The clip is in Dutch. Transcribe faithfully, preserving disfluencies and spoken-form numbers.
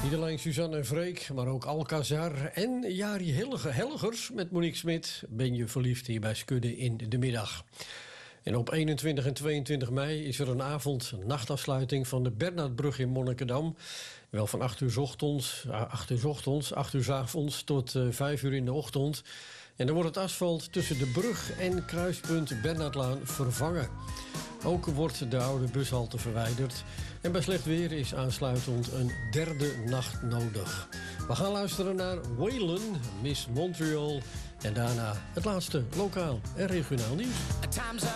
Niet alleen Suzanne en Freek, maar ook Alcazar en Jari Helge Helgers met Monique Smit. Ben je verliefd hier bij Skudde in de middag. En op eenentwintig en tweeëntwintig mei is er een avond, een nachtafsluiting van de Bernhardbrug in Monnikendam. Wel van acht uur 's ochtends, acht uur 's ochtends, acht uur 's avonds tot uh, vijf uur in de ochtend. En dan wordt het asfalt tussen de brug en kruispunt Bernhardlaan vervangen. Ook wordt de oude bushalte verwijderd. En bij slecht weer is aansluitend een derde nacht nodig. We gaan luisteren naar Waylon, Miss Montreal. En daarna het laatste lokaal en regionaal nieuws.